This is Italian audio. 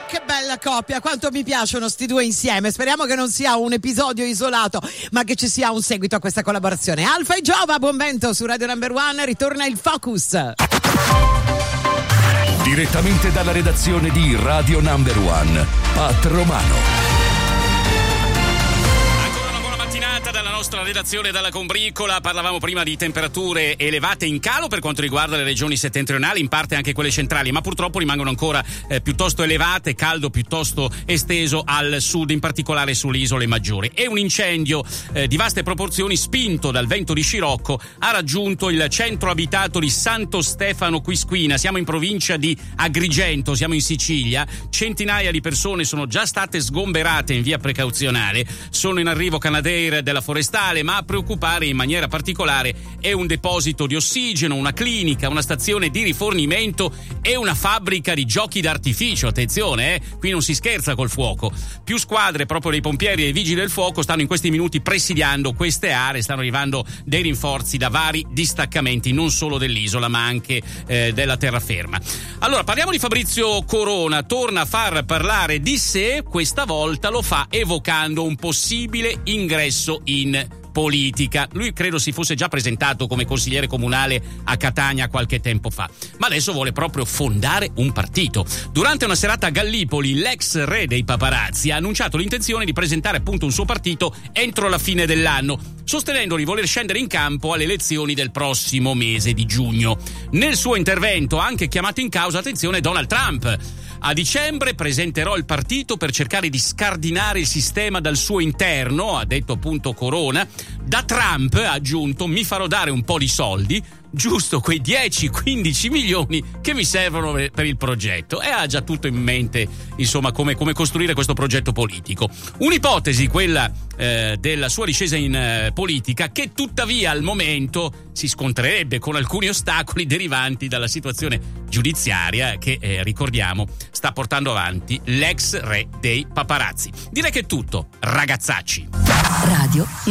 Che bella coppia, quanto mi piacciono sti due insieme. Speriamo che non sia un episodio isolato, ma che ci sia un seguito a questa collaborazione. Alfa e Giova, buon vento su Radio Number One, ritorna il Focus. Direttamente dalla redazione di Radio Number One, Pat Romano. Dalla nostra redazione dalla Combriccola parlavamo prima di temperature elevate in calo per quanto riguarda le regioni settentrionali, in parte anche quelle centrali, ma purtroppo rimangono ancora piuttosto elevate, caldo piuttosto esteso al sud, in particolare sulle isole maggiori. E un incendio di vaste proporzioni, spinto dal vento di scirocco, ha raggiunto il centro abitato di Santo Stefano Quisquina. Siamo in provincia di Agrigento, siamo in Sicilia. Centinaia di persone sono già state sgomberate in via precauzionale. Sono in arrivo Canadair della Forestale, ma a preoccupare in maniera particolare è un deposito di ossigeno, una clinica, una stazione di rifornimento e una fabbrica di giochi d'artificio. Attenzione, qui non si scherza col fuoco. Più squadre proprio dei pompieri e dei vigili del fuoco stanno in questi minuti presidiando queste aree, stanno arrivando dei rinforzi da vari distaccamenti, non solo dell'isola ma anche della terraferma. Allora, parliamo di Fabrizio Corona. Torna a far parlare di sé, questa volta lo fa evocando un possibile ingresso in politica. Lui credo si fosse già presentato come consigliere comunale a Catania qualche tempo fa, ma adesso vuole proprio fondare un partito. Durante una serata a Gallipoli, l'ex re dei paparazzi ha annunciato l'intenzione di presentare appunto un suo partito entro la fine dell'anno, sostenendo di voler scendere in campo alle elezioni del prossimo mese di giugno. Nel suo intervento ha anche chiamato in causa, attenzione, Donald Trump. A dicembre presenterò il partito per cercare di scardinare il sistema dal suo interno, ha detto appunto Corona. Da Trump, ha aggiunto, mi farò dare un po' di soldi, giusto quei 10-15 milioni che mi servono per il progetto, e ha già tutto in mente, insomma, come costruire questo progetto politico. Un'ipotesi, quella della sua discesa in politica, che tuttavia al momento si scontrerebbe con alcuni ostacoli derivanti dalla situazione giudiziaria che, ricordiamo, sta portando avanti l'ex re dei paparazzi. Direi che è tutto, ragazzacci. Radio